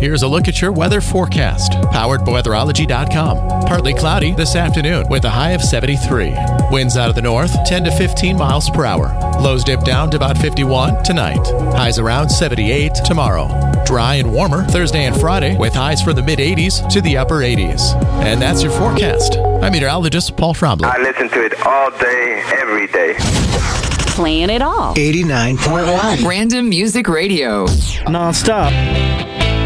Here's a look at your weather forecast, powered by weatherology.com. Partly cloudy this afternoon with a high of 73. Winds out of the north, 10 to 15 miles per hour. Lows dip down to about 51 tonight. Highs around 78 tomorrow. Dry and warmer Thursday and Friday with highs from the mid-80s to the upper 80s. And that's your forecast. I'm meteorologist Paul Trombley. I listen to it all day, every day. Playing it all. 89.1. Random Music Radio. Non-stop.